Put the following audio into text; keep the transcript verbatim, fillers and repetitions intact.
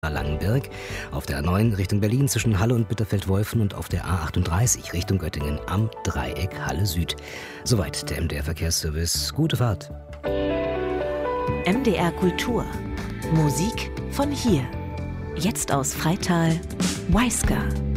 Langenberg, auf der A neun Richtung Berlin zwischen Halle und Bitterfeld-Wolfen und auf der A achtunddreißig Richtung Göttingen am Dreieck Halle Süd. Soweit der M D R Verkehrsservice. Gute Fahrt. M D R Kultur. Musik von hier. Jetzt aus Freital. Wisegar.